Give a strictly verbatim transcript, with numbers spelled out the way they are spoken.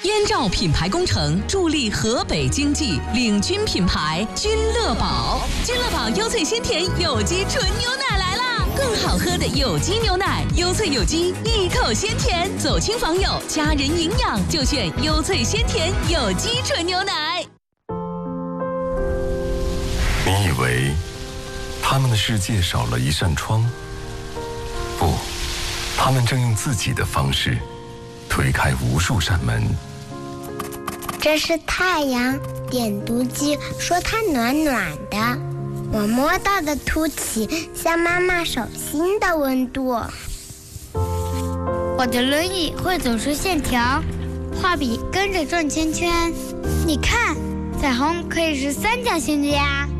燕赵品牌工程助力河北经济，领军品牌君乐宝。君乐宝优萃鲜甜有机纯牛奶来啦！更好喝的有机牛奶，优萃有机，一口鲜甜，走亲访友，家人营养就选优萃鲜甜有机纯牛奶。 你以为他们的世界少了一扇窗？不，他们正用自己的方式推开无数扇门。 这是太阳，点读机说它暖暖的，我摸到的凸起像妈妈手心的温度。 我的轮椅会走出线条，画笔跟着转圈圈。你看，彩虹可以是三角形的呀。